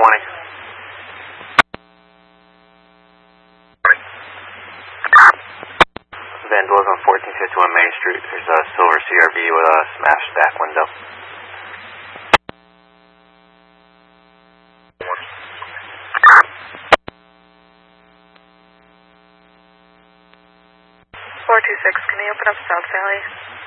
morning. Vandals on 1451 Main Street. There's a silver CRV with a smashed back window. 426, can you open up South Valley?